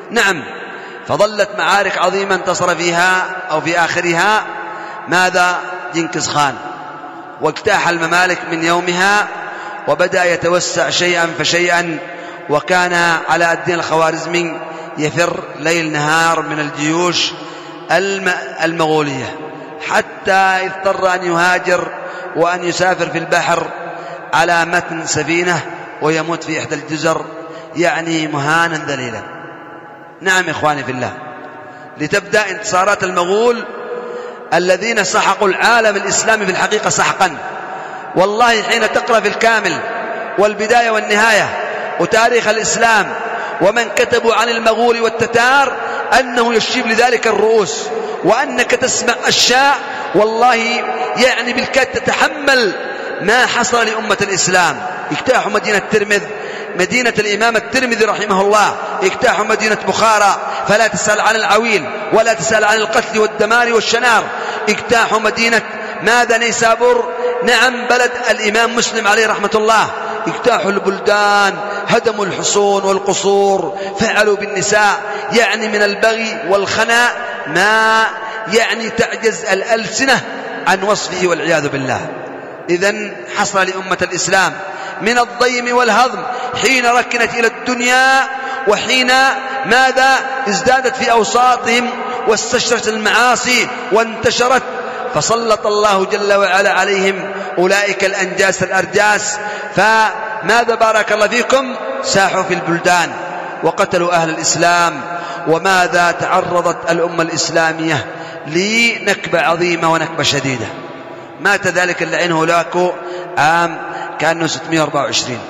نعم، فظلت معارك عظيمة انتصر فيها أو في آخرها ماذا؟ جنكيز خان، واجتاح الممالك من يومها وبدأ يتوسع شيئا فشيئا، وكان علاء الدين الخوارزمي يفر ليل نهار من الجيوش المغولية، حتى اضطر أن يهاجر وأن يسافر في البحر على متن سفينة ويموت في إحدى الجزر، يعني مهانا ذليلا. نعم إخواني في الله، لتبدأ انتصارات المغول الذين سحقوا العالم الإسلامي في الحقيقة سحقا. والله حين تقرأ في الكامل والبداية والنهاية وتاريخ الإسلام ومن كتبوا عن المغول والتتار أنه يشيب لذلك الرؤوس، وأنك تسمع أشياء والله يعني بالكاد تتحمل ما حصل لأمة الإسلام. اجتاحوا مدينة ترمذ، مدينة الإمام الترمذي رحمه الله، اجتاحوا مدينة بخارى فلا تسأل عن العويل ولا تسأل عن القتل والدمار والشنار، اجتاحوا مدينة ماذا؟ نيسابور، نعم بلد الإمام مسلم عليه رحمة الله، اجتاحوا البلدان، هدموا الحصون والقصور، فعلوا بالنساء يعني من البغي والخناء ما يعني تعجز الألسنة عن وصفه والعياذ بالله. إذن حصل لأمة الإسلام من الضيم والهضم حين ركنت إلى الدنيا، وحين ماذا؟ ازدادت في أوساطهم واستشرت المعاصي وانتشرت، فسلط الله جل وعلا عليهم أولئك الأنجاس الأرجاس، فماذا بارك الله فيكم؟ ساحوا في البلدان وقتلوا أهل الإسلام. وماذا تعرضت الأمة الإسلامية لنكبة عظيمة ونكبة شديدة. مات ذلك اللعين هولاكو عام كأنه 624،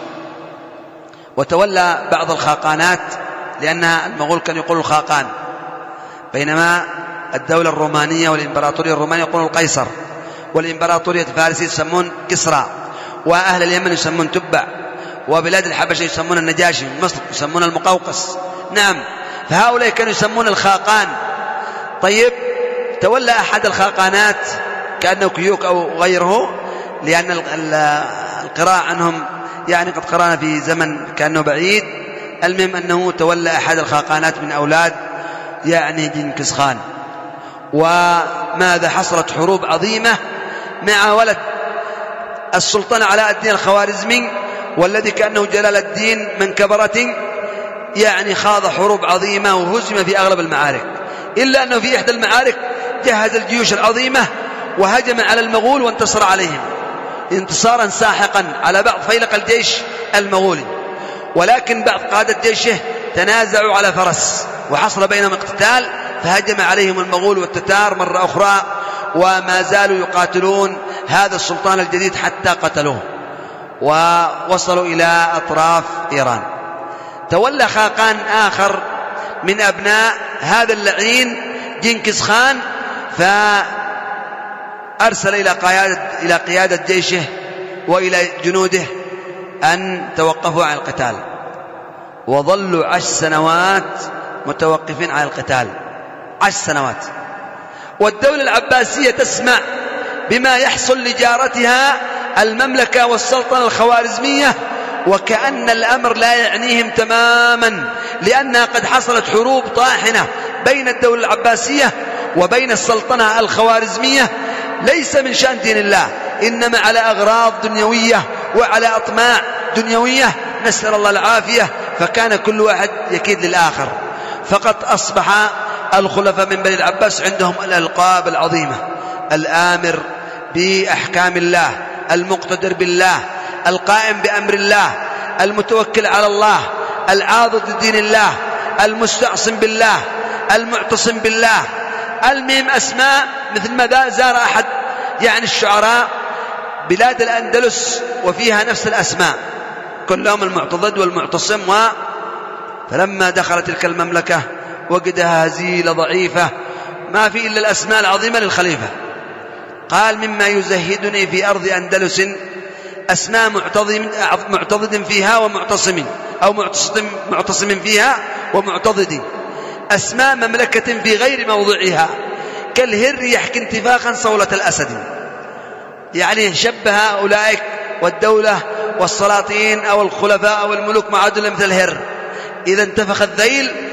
وتولى بعض الخاقانات، لأن المغول كانوا يقولوا الخاقان، بينما الدولة الرومانية والإمبراطورية الرومانية يقولون القيصر، والإمبراطورية الفارسية يسمون كسرى، وأهل اليمن يسمون تبع، وبلاد الحبشة يسمون النجاشي، مصر يسمون المقوقس. نعم، فهؤلاء كانوا يسمون الخاقان. طيب، تولى أحد الخاقانات كأنه كيوك أو غيره، لأن القراءة عنهم يعني قد قرأنا في زمن كأنه بعيد. المهم أنه تولى أحد الخاقانات من أولاد يعني جنكيز خان. وماذا؟ حصلت حروب عظيمة مع ولد السلطان علاء الدين الخوارزمي، والذي كأنه جلال الدين من كبرة، يعني خاض حروب عظيمة وهزم في أغلب المعارك، إلا أنه في إحدى المعارك جهز الجيوش العظيمة وهجم على المغول وانتصر عليهم انتصارا ساحقا على بعض فيلق الجيش المغولي، ولكن بعض قادة جيشه تنازعوا على فرس وحصل بينهم اقتتال، فهجم عليهم المغول والتتار مرة أخرى، وما زالوا يقاتلون هذا السلطان الجديد حتى قتلوه ووصلوا إلى أطراف إيران. تولى خاقان آخر من أبناء هذا اللعين جنكيز خان، فأرسل إلى قيادة جيشه وإلى جنوده أن توقفوا عن القتال، وظلوا 10 سنوات متوقفين عن القتال، 10 سنوات. والدولة العباسية تسمع بما يحصل لجارتها المملكة والسلطنة الخوارزمية، وكأن الأمر لا يعنيهم تماما، لأنها قد حصلت حروب طاحنة بين الدولة العباسية وبين السلطنة الخوارزمية، ليس من شأن دين الله، إنما على أغراض دنيوية وعلى أطماع دنيوية، نسأل الله العافية. فكان كل واحد يكيد للآخر، فقد أصبح الخلفاء من بني العباس عندهم الألقاب العظيمة: الآمر بأحكام الله، المقتدر بالله، القائم بأمر الله، المتوكل على الله، العاضد لدين الله، المستعصم بالله، المعتصم بالله. المهم أسماء مثل ما زار أحد يعني الشعراء بلاد الأندلس وفيها نفس الأسماء، كلهم المعتضد والمعتصم. فلما دخلت تلك المملكة وجدها هزيلة ضعيفة، ما في إلا الأسماء العظيمة للخليفة. قال: مما يزهدني في أرض أندلس أسماء معتضد فيها ومعتصم، أو معتصم فيها ومعتضد، أسماء مملكة في غير موضعها، كالهر يحكي انتفاخا صولة الأسد. يعني شبه أولئك والدولة والسلاطين أو الخلفاء أو الملوك معادلة مثل الهر، إذا انتفخ الذيل